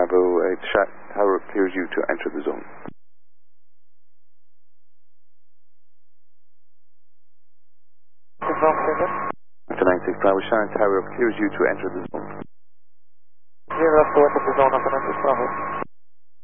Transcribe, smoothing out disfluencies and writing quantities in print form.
Bravo 8 Tower clears you to enter the zone. After 96 Bravo Shannon Tower clears you to enter the zone. 0 to enter the zone, after 96 Bravo.